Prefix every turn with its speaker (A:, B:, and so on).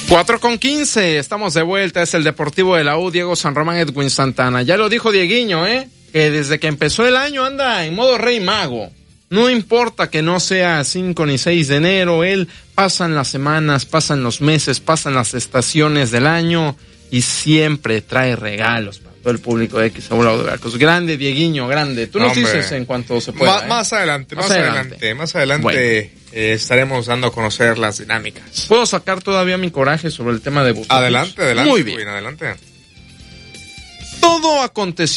A: 4:15, estamos de vuelta, es el Deportivo de la U, Diego San Román, Edwin Santana. Ya lo dijo Dieguiño, que desde que empezó el año anda en modo rey mago. No importa que no sea 5 ni 6 de enero, él pasan las semanas, pasan los meses, pasan las estaciones del año y siempre trae regalos para todo el público de XW de Veracruz. Grande, Dieguiño, grande. Tú nos dices en cuanto se pueda.
B: Más adelante. Bueno. Estaremos dando a conocer las dinámicas.
A: ¿Puedo sacar todavía mi coraje sobre el tema de Bucetich?
B: Adelante.
A: Muy bien.
B: Adelante.
A: Todo aconteció